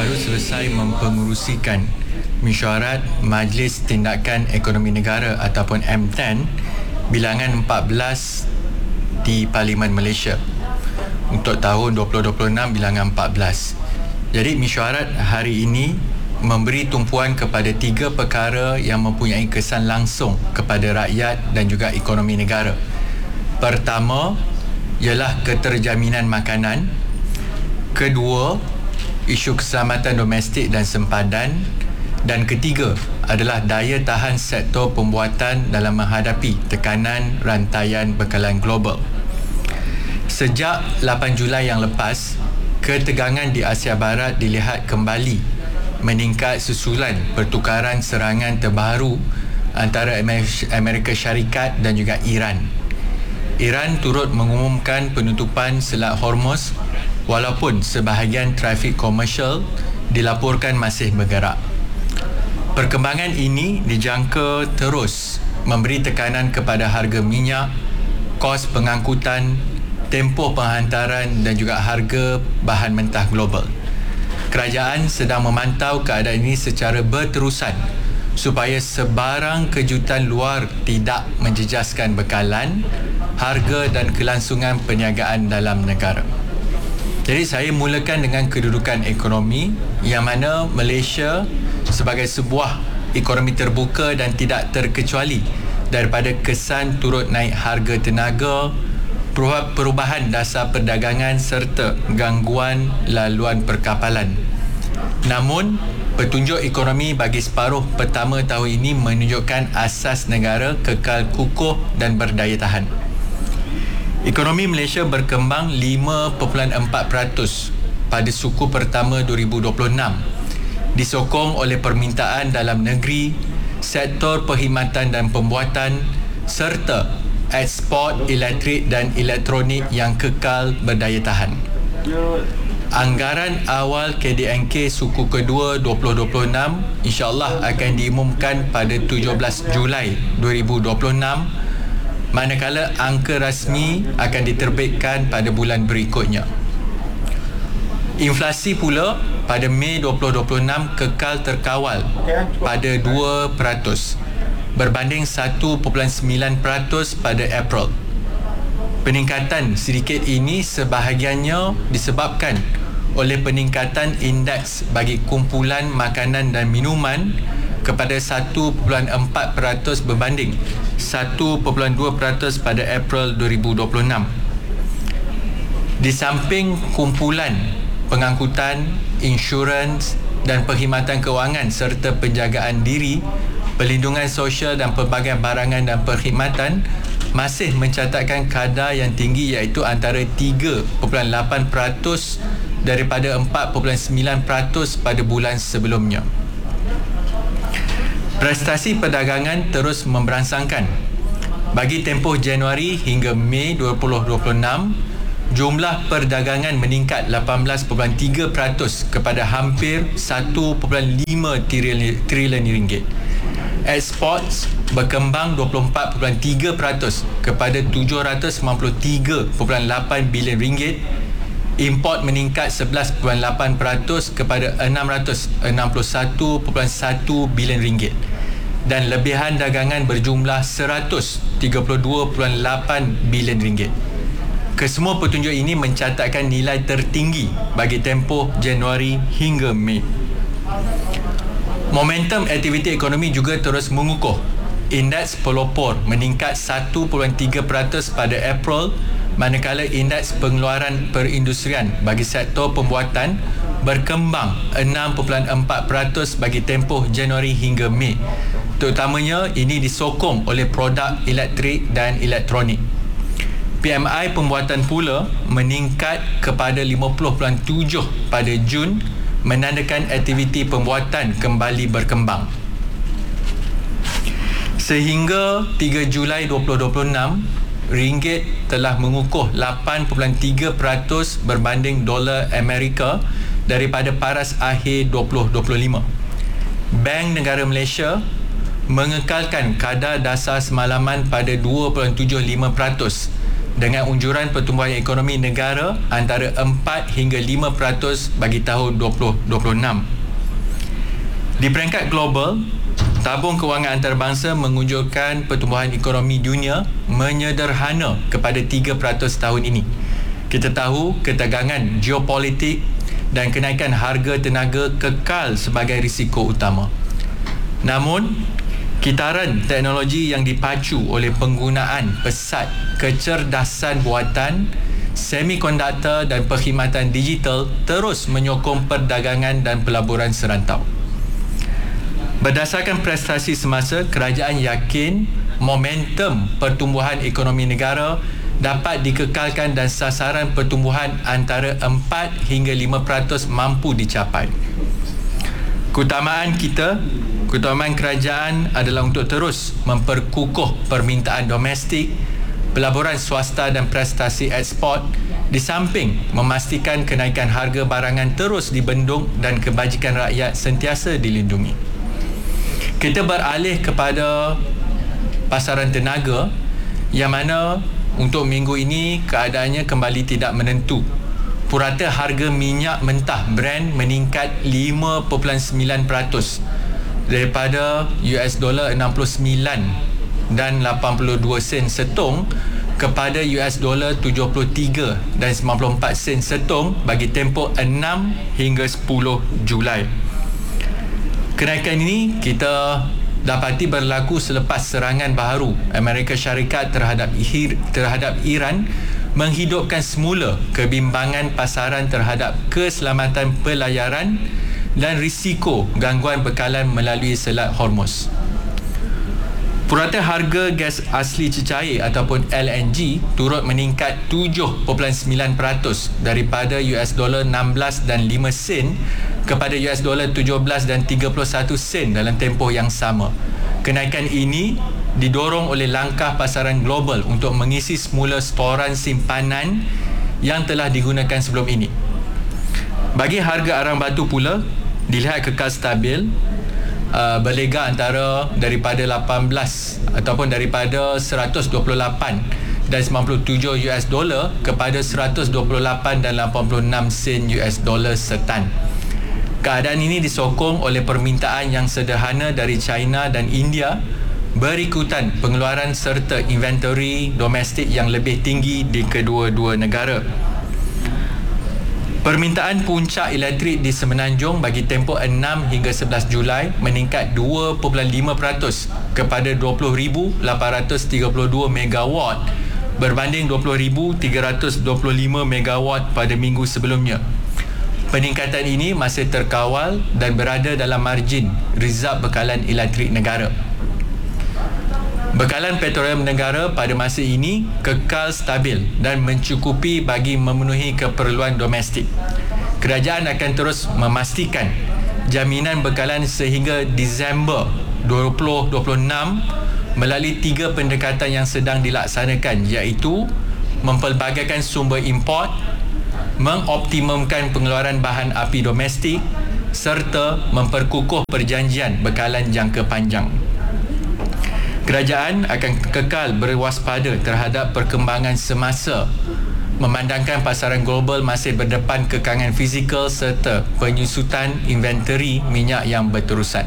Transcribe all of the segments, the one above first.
baru selesai mempengerusikan Mesyuarat Majlis Tindakan Ekonomi Negara ataupun M10 bilangan 14 di Parlimen Malaysia untuk tahun 2026 bilangan 14. Jadi mesyuarat hari ini memberi tumpuan kepada 3 perkara yang mempunyai kesan langsung kepada rakyat dan juga ekonomi negara. Pertama ialah keterjaminan makanan. Kedua, isu keselamatan domestik dan sempadan. Dan ketiga adalah daya tahan sektor pembuatan dalam menghadapi tekanan rantaian bekalan global. Sejak 8 Julai yang lepas, ketegangan di Asia Barat dilihat kembali meningkat susulan pertukaran serangan terbaru antara Amerika Syarikat dan juga Iran. Iran turut mengumumkan penutupan Selat Hormuz walaupun sebahagian trafik komersial dilaporkan masih bergerak. Perkembangan ini dijangka terus memberi tekanan kepada harga minyak, kos pengangkutan, tempoh penghantaran dan juga harga bahan mentah global. Kerajaan sedang memantau keadaan ini secara berterusan supaya sebarang kejutan luar tidak menjejaskan bekalan, harga dan kelangsungan perniagaan dalam negara. Jadi saya mulakan dengan kedudukan ekonomi yang mana Malaysia sebagai sebuah ekonomi terbuka dan tidak terkecuali daripada kesan turut naik harga tenaga, perubahan dasar perdagangan serta gangguan laluan perkapalan. Namun, petunjuk ekonomi bagi separuh pertama tahun ini menunjukkan asas negara kekal kukuh dan berdaya tahan. Ekonomi Malaysia berkembang 5.4% pada suku pertama 2026, disokong oleh permintaan dalam negeri, sektor perkhidmatan dan pembuatan serta ekspor elektrik dan elektronik yang kekal berdaya tahan. Anggaran awal KDNK suku kedua 2026 insya-Allah akan diumumkan pada 17 Julai 2026, manakala angka rasmi akan diterbitkan pada bulan berikutnya. Inflasi pula pada Mei 2026 kekal terkawal pada 2% berbanding 1.9% pada April. Peningkatan sedikit ini sebahagiannya disebabkan oleh peningkatan indeks bagi kumpulan makanan dan minuman kepada 1.4% berbanding 1.2% pada April 2026. Di samping kumpulan pengangkutan, insurans dan perkhidmatan kewangan serta penjagaan diri, perlindungan sosial dan pelbagai barangan dan perkhidmatan masih mencatatkan kadar yang tinggi iaitu antara 3.8% daripada 4.9% pada bulan sebelumnya. Prestasi perdagangan terus memberansangkan. Bagi tempoh Januari hingga Mei 2026, jumlah perdagangan meningkat 18.3% kepada hampir 1.5 trilion ringgit. Ekspor berkembang 24.3% kepada 793.8 bilion ringgit. Import meningkat 11.8% kepada 661.1 bilion ringgit. Dan lebihan dagangan berjumlah 132.8 bilion ringgit. Kesemua petunjuk ini mencatatkan nilai tertinggi bagi tempoh Januari hingga Mei. Momentum aktiviti ekonomi juga terus mengukuh. Indeks pelopor meningkat 1.3% pada April, manakala indeks pengeluaran perindustrian bagi sektor pembuatan berkembang 6.4% bagi tempoh Januari hingga Mei. Terutamanya ini disokong oleh produk elektrik dan elektronik. PMI pembuatan pula meningkat kepada 50.7 pada Jun, menandakan aktiviti pembuatan kembali berkembang. Sehingga 3 Julai 2026, ringgit telah mengukuh 8.3% berbanding dolar Amerika daripada paras akhir 2025. Bank Negara Malaysia mengekalkan kadar dasar semalaman pada 2.75%, dengan unjuran pertumbuhan ekonomi negara antara 4 hingga 5% bagi tahun 2026. Di peringkat global, tabung kewangan antarabangsa mengunjukkan pertumbuhan ekonomi dunia menyederhana kepada 3% tahun ini. Kita tahu ketegangan geopolitik dan kenaikan harga tenaga kekal sebagai risiko utama. Namun, kitaran teknologi yang dipacu oleh penggunaan pesat, kecerdasan buatan, semikonduktor dan perkhidmatan digital terus menyokong perdagangan dan pelaburan serantau. Berdasarkan prestasi semasa, kerajaan yakin momentum pertumbuhan ekonomi negara dapat dikekalkan dan sasaran pertumbuhan antara 4 hingga 5% mampu dicapai. Keutamaan kerajaan adalah untuk terus memperkukuh permintaan domestik, pelaburan swasta dan prestasi ekspor, di samping memastikan kenaikan harga barangan terus dibendung dan kebajikan rakyat sentiasa dilindungi. Kita beralih kepada pasaran tenaga yang mana untuk minggu ini keadaannya kembali tidak menentu. Purata harga minyak mentah Brent meningkat 5.9% daripada $69 dan 82 sen setung kepada $73 dan 94 sen setung bagi tempoh 6 hingga 10 Julai. Kenaikan ini kita dapati berlaku selepas serangan baharu Amerika Syarikat terhadap Iran menghidupkan semula kebimbangan pasaran terhadap keselamatan pelayaran dan risiko gangguan bekalan melalui Selat Hormuz. Purata harga gas asli cecair ataupun LNG turut meningkat 7.9% daripada $16 dan 5 sen kepada $17 dan 31 sen dalam tempoh yang sama. Kenaikan ini didorong oleh langkah pasaran global untuk mengisi semula storan simpanan yang telah digunakan sebelum ini. Bagi harga arang batu pula dilihat kekal stabil, berlega antara daripada 18 ataupun daripada 128 dan 97 US dolar kepada 128 dan 86 sen US dolar setan. Keadaan ini disokong oleh permintaan yang sederhana dari China dan India berikutan pengeluaran serta inventory domestik yang lebih tinggi di kedua-dua negara. Permintaan puncak elektrik di Semenanjung bagi tempoh 6 hingga 11 Julai meningkat 2.5% kepada 20,832 megawatt berbanding 20,325 megawatt pada minggu sebelumnya. Peningkatan ini masih terkawal dan berada dalam margin rizab bekalan elektrik negara. Bekalan petroleum negara pada masa ini kekal stabil dan mencukupi bagi memenuhi keperluan domestik. Kerajaan akan terus memastikan jaminan bekalan sehingga Disember 2026 melalui 3 pendekatan yang sedang dilaksanakan, iaitu mempelbagaikan sumber import, mengoptimumkan pengeluaran bahan api domestik serta memperkukuh perjanjian bekalan jangka panjang. Kerajaan akan kekal berwaspada terhadap perkembangan semasa, memandangkan pasaran global masih berdepan kekangan fizikal serta penyusutan inventory minyak yang berterusan.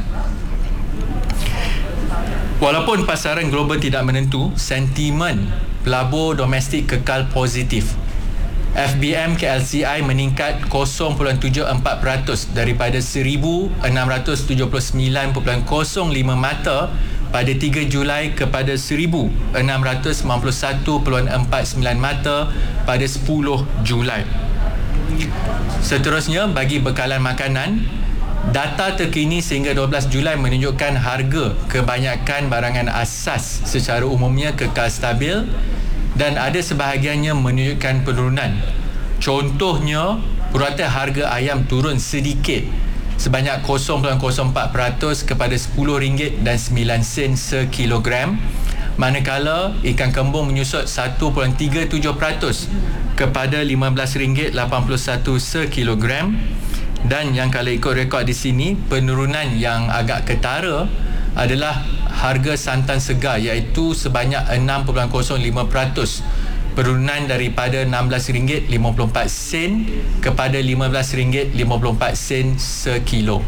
Walaupun pasaran global tidak menentu, sentimen pelabur domestik kekal positif. FBM KLCI meningkat 0.74% daripada 1,679.05 mata pada 3 Julai kepada 1,691.49 mata pada 10 Julai. Seterusnya, bagi bekalan makanan, data terkini sehingga 12 Julai menunjukkan harga kebanyakan barangan asas secara umumnya kekal stabil dan ada sebahagiannya menunjukkan penurunan. Contohnya, purata harga ayam turun sedikit sebanyak 0.04% kepada RM10 dan 9 sen sekilogram, manakala ikan kembung menyusut 1.37% kepada RM15.81 sekilogram. Dan yang kalau ikut rekod di sini, penurunan yang agak ketara adalah harga santan segar, iaitu sebanyak 6.05% penurunan daripada RM16.54 kepada RM15.54 sekilo.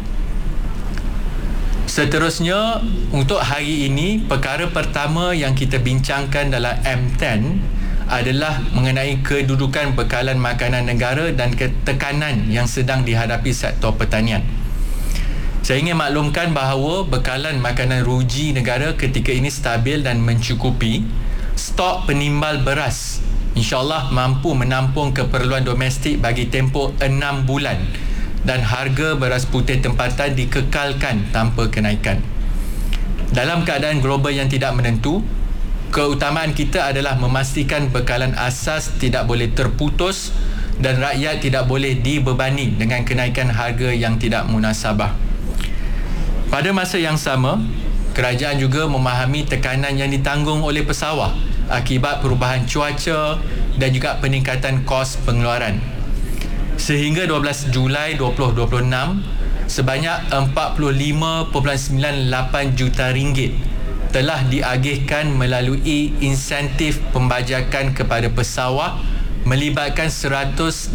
Seterusnya, untuk hari ini, perkara pertama yang kita bincangkan dalam M10 adalah mengenai kedudukan bekalan makanan negara dan tekanan yang sedang dihadapi sektor pertanian. Saya ingin maklumkan bahawa bekalan makanan ruji negara ketika ini stabil dan mencukupi. Stok penimbal beras insyaAllah mampu menampung keperluan domestik bagi tempoh 6 bulan dan harga beras putih tempatan dikekalkan tanpa kenaikan. Dalam keadaan global yang tidak menentu, keutamaan kita adalah memastikan bekalan asas tidak boleh terputus dan rakyat tidak boleh dibebani dengan kenaikan harga yang tidak munasabah. Pada masa yang sama, kerajaan juga memahami tekanan yang ditanggung oleh pesawah akibat perubahan cuaca dan juga peningkatan kos pengeluaran. Sehingga 12 Julai 2026, sebanyak 45.98 juta ringgit telah diagihkan melalui insentif pembajakan kepada pesawah melibatkan 118,908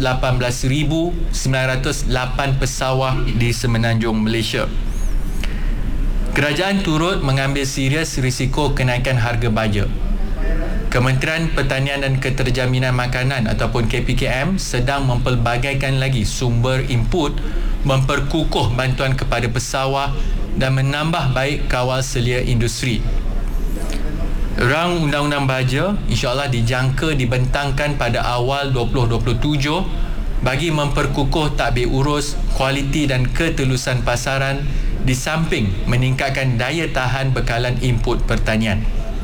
pesawah di Semenanjung Malaysia. Kerajaan turut mengambil serius risiko kenaikan harga baja. Kementerian Pertanian dan Keterjaminan Makanan ataupun KPKM sedang mempelbagaikan lagi sumber input, memperkukuh bantuan kepada pesawah dan menambah baik kawal selia industri. Rang Undang-Undang Baja insyaAllah dijangka dibentangkan pada awal 2027 bagi memperkukuh tadbir urus, kualiti dan ketelusan pasaran di samping meningkatkan daya tahan bekalan input pertanian.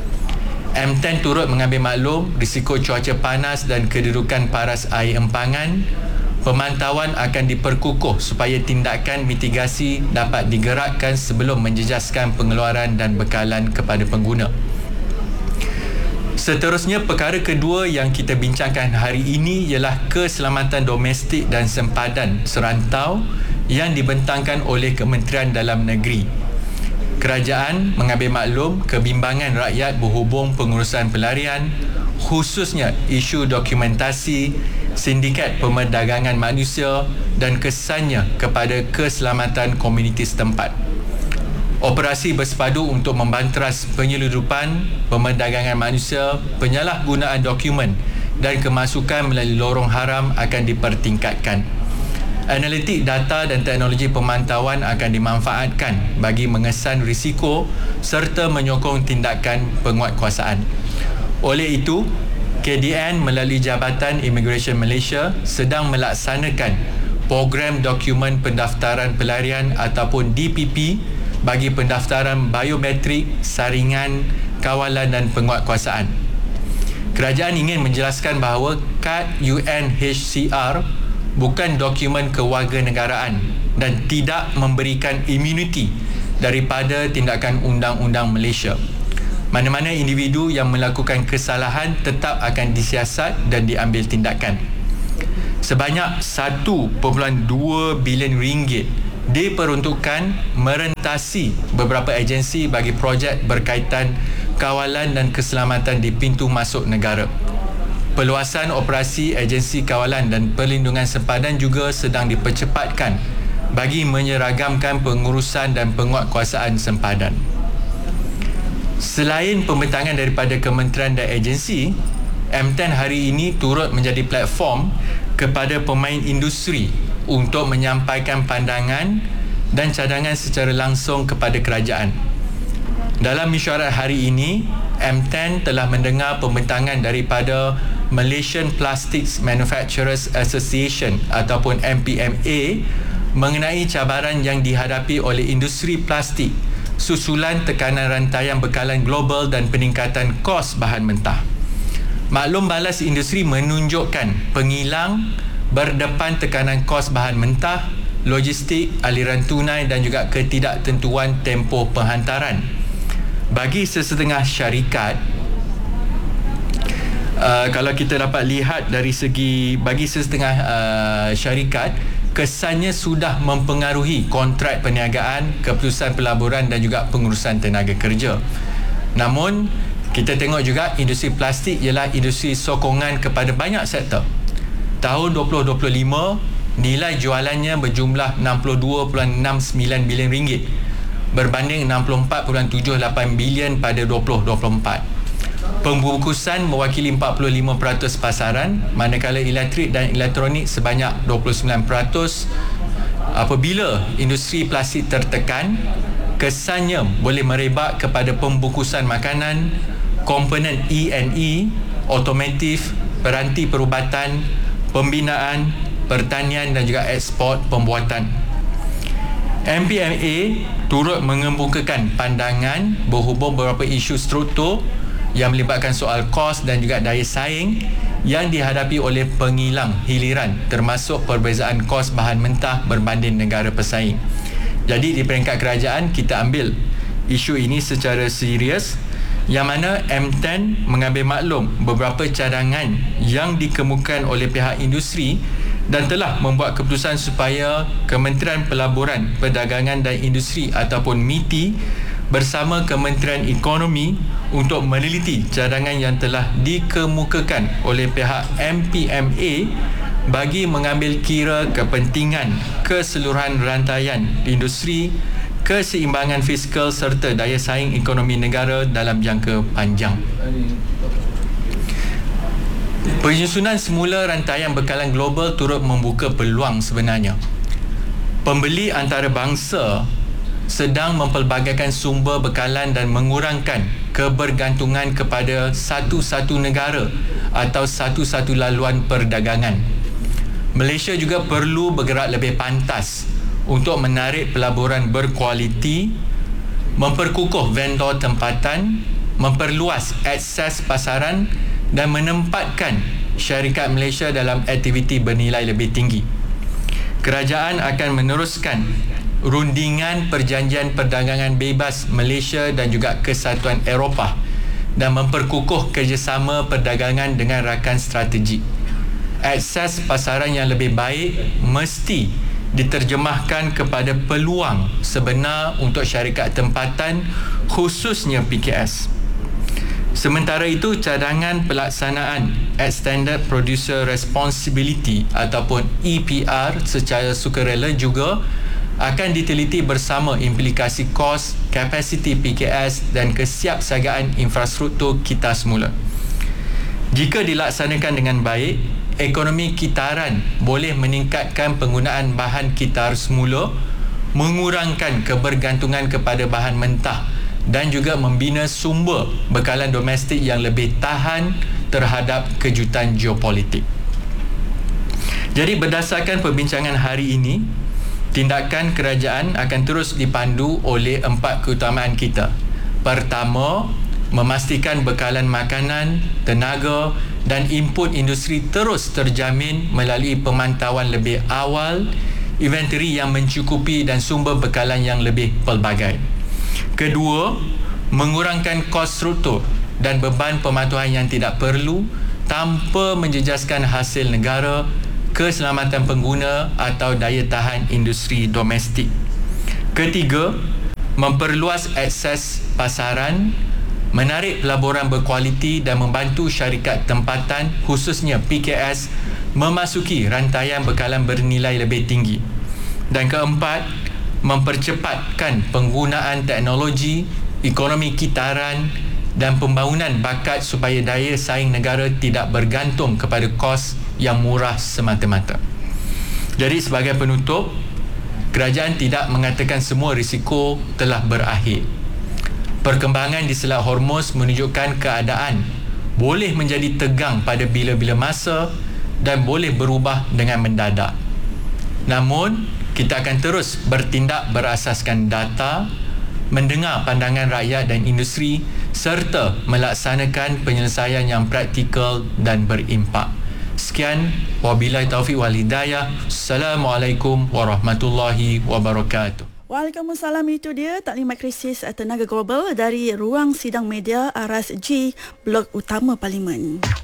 M10 turut mengambil maklum risiko cuaca panas dan kedudukan paras air empangan. Pemantauan akan diperkukuh supaya tindakan mitigasi dapat digerakkan sebelum menjejaskan pengeluaran dan bekalan kepada pengguna. Seterusnya, perkara kedua yang kita bincangkan hari ini ialah keselamatan domestik dan sempadan serantau yang dibentangkan oleh Kementerian Dalam Negeri. Kerajaan mengambil maklum kebimbangan rakyat berhubung pengurusan pelarian, khususnya isu dokumentasi, sindikat pemerdagangan manusia dan kesannya kepada keselamatan komuniti setempat. Operasi bersepadu untuk membanteras penyeludupan, pemerdagangan manusia, penyalahgunaan dokumen dan kemasukan melalui lorong haram akan dipertingkatkan. Analitik data dan teknologi pemantauan akan dimanfaatkan bagi mengesan risiko serta menyokong tindakan penguatkuasaan. Oleh itu, KDN melalui Jabatan Immigration Malaysia sedang melaksanakan program dokumen pendaftaran pelarian ataupun DPP bagi pendaftaran biometrik, saringan, kawalan dan penguatkuasaan. Kerajaan ingin menjelaskan bahawa kad UNHCR bukan dokumen kewarganegaraan dan tidak memberikan imuniti daripada tindakan undang-undang Malaysia. Mana-mana individu yang melakukan kesalahan tetap akan disiasat dan diambil tindakan. Sebanyak 1.2 bilion ringgit diperuntukkan merentasi beberapa agensi bagi projek berkaitan kawalan dan keselamatan di pintu masuk negara. Perluasan operasi agensi kawalan dan perlindungan sempadan juga sedang dipercepatkan bagi menyeragamkan pengurusan dan penguatkuasaan sempadan. Selain pembentangan daripada kementerian dan agensi, M10 hari ini turut menjadi platform kepada pemain industri untuk menyampaikan pandangan dan cadangan secara langsung kepada kerajaan. Dalam mesyuarat hari ini, M10 telah mendengar pembentangan daripada Malaysian Plastics Manufacturers Association ataupun MPMA mengenai cabaran yang dihadapi oleh industri plastik susulan tekanan rantaian bekalan global dan peningkatan kos bahan mentah. Maklum balas industri menunjukkan pengilang berdepan tekanan kos bahan mentah, logistik, aliran tunai dan juga ketidaktentuan tempoh penghantaran. Bagi sesetengah syarikat, kalau kita dapat lihat dari segi bagi sesetengah syarikat, kesannya sudah mempengaruhi kontrak perniagaan, keputusan pelaburan dan juga pengurusan tenaga kerja. Namun, Kita tengok juga industri plastik ialah industri sokongan kepada banyak sektor. Tahun 2025, nilai jualannya berjumlah 62.69 bilion ringgit berbanding 64.78 bilion pada 2024. Pembungkusan mewakili 45% pasaran, manakala elektrik dan elektronik sebanyak 29%. Apabila industri plastik tertekan, kesannya boleh merebak kepada pembungkusan makanan, komponen E&E, otomotif, peranti perubatan, pembinaan, pertanian dan juga ekspor pembuatan. MPMA turut mengemukakan pandangan berhubung beberapa isu struktur yang melibatkan soal kos dan juga daya saing yang dihadapi oleh pengilang hiliran, termasuk perbezaan kos bahan mentah berbanding negara pesaing. Jadi di peringkat kerajaan, kita ambil isu ini secara serius, yang mana M10 mengambil maklum beberapa cadangan yang dikemukakan oleh pihak industri dan telah membuat keputusan supaya Kementerian Pelaburan, Perdagangan dan Industri ataupun MITI bersama Kementerian Ekonomi untuk meneliti cadangan yang telah dikemukakan oleh pihak MPMA bagi mengambil kira kepentingan keseluruhan rantaian industri, keseimbangan fiskal serta daya saing ekonomi negara dalam jangka panjang. Penyusunan semula rantaian bekalan global turut membuka peluang sebenarnya. Pembeli antarabangsa sedang mempelbagaikan sumber bekalan dan mengurangkan kebergantungan kepada satu-satu negara atau satu-satu laluan perdagangan. Malaysia juga perlu bergerak lebih pantas untuk menarik pelaburan berkualiti, memperkukuh vendor tempatan, memperluas akses pasaran dan menempatkan syarikat Malaysia dalam aktiviti bernilai lebih tinggi. Kerajaan akan meneruskan rundingan perjanjian perdagangan bebas Malaysia dan juga Kesatuan Eropah dan memperkukuh kerjasama perdagangan dengan rakan strategik. Akses pasaran yang lebih baik mesti diterjemahkan kepada peluang sebenar untuk syarikat tempatan, khususnya PKS. Sementara itu, cadangan pelaksanaan Extended Producer Responsibility ataupun EPR secara sukarela juga akan diteliti bersama implikasi kos, kapasiti PKS dan kesiapsiagaan infrastruktur kita semula. Jika dilaksanakan dengan baik, ekonomi kitaran boleh meningkatkan penggunaan bahan kitar semula, mengurangkan kebergantungan kepada bahan mentah dan juga membina sumber bekalan domestik yang lebih tahan terhadap kejutan geopolitik. Jadi berdasarkan perbincangan hari ini, tindakan kerajaan akan terus dipandu oleh 4 keutamaan kita. Pertama, memastikan bekalan makanan, tenaga dan input industri terus terjamin melalui pemantauan lebih awal, inventory yang mencukupi dan sumber bekalan yang lebih pelbagai. Kedua, mengurangkan kos struktur dan beban pematuhan yang tidak perlu tanpa menjejaskan hasil negara, keselamatan pengguna atau daya tahan industri domestik. Ketiga, memperluas akses pasaran, menarik pelaburan berkualiti dan membantu syarikat tempatan khususnya PKS memasuki rantaian bekalan bernilai lebih tinggi. Dan keempat, mempercepatkan penggunaan teknologi, ekonomi kitaran dan pembangunan bakat supaya daya saing negara tidak bergantung kepada kos yang murah semata-mata. Jadi sebagai penutup, kerajaan tidak mengatakan semua risiko telah berakhir. Perkembangan di Selat Hormuz menunjukkan keadaan boleh menjadi tegang pada bila-bila masa dan boleh berubah dengan mendadak. Namun, kita akan terus bertindak berasaskan data, mendengar pandangan rakyat dan industri serta melaksanakan penyelesaian yang praktikal dan berimpak. Sekian, wabillahi taufiq wal hidayah. Assalamualaikum warahmatullahi wabarakatuh. Waalaikumsalam, itu dia Taklimat Krisis Tenaga Global dari Ruang Sidang Media Aras G, Blok Utama Parlimen.